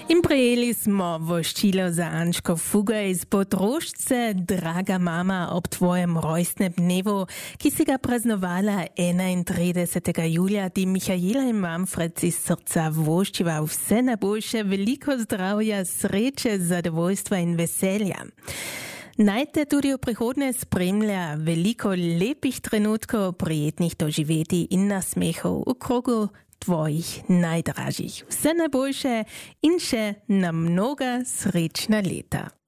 Imprejeli smo voščilo za Ančko Fugaj z potrošce Draga mama ob tvojem rojstnem dnevu, ki si ga praznovala 31. julija. Ti Michaela in Manfred iz srca voščiva vse najboljše, veliko zdravja, sreče, zadovoljstva in veselja. Naj te tudi v prihodnje spremlja veliko lepih trenutkov, prijetnih doživetij in nasmehov v krogu tvojih najdražjih. Vse najboljše in še na mnoga srečna leta.